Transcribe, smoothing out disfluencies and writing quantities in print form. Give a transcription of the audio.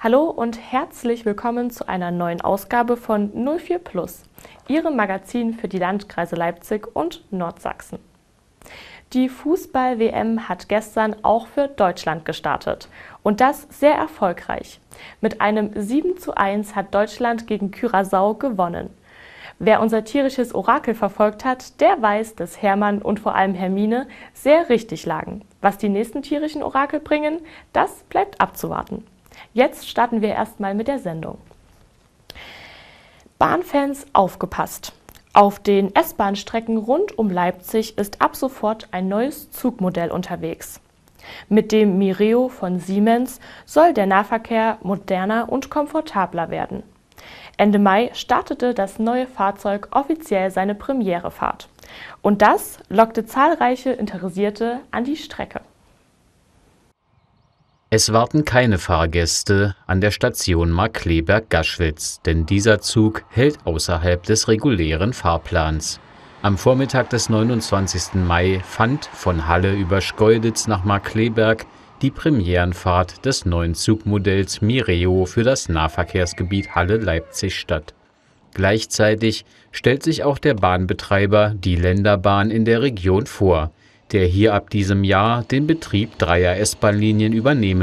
Hallo und herzlich willkommen zu einer neuen Ausgabe von 04 Plus, Ihrem Magazin für die Landkreise Leipzig und Nordsachsen. Die Fußball-WM hat gestern auch für Deutschland gestartet und das sehr erfolgreich. Mit einem 7:1 hat Deutschland gegen Curaçao gewonnen. Wer unser tierisches Orakel verfolgt hat, der weiß, dass Hermann und vor allem Hermine sehr richtig lagen. Was die nächsten tierischen Orakel bringen, das bleibt abzuwarten. Jetzt starten wir erstmal mit der Sendung. Bahnfans, aufgepasst! Auf den S-Bahn-Strecken rund um Leipzig ist ab sofort ein neues Zugmodell unterwegs. Mit dem Mireo von Siemens soll der Nahverkehr moderner und komfortabler werden. Ende Mai startete das neue Fahrzeug offiziell seine Premierefahrt. Und das lockte zahlreiche Interessierte an die Strecke. Es warten keine Fahrgäste an der Station Markkleeberg-Gaschwitz, denn dieser Zug hält außerhalb des regulären Fahrplans. Am Vormittag des 29. Mai fand von Halle über Schkeuditz nach Markkleeberg die Premierenfahrt des neuen Zugmodells Mireo für das Nahverkehrsgebiet Halle-Leipzig statt. Gleichzeitig stellt sich auch der Bahnbetreiber die Länderbahn in der Region vor, der hier ab diesem Jahr den Betrieb dreier S-Bahn-Linien übernehmen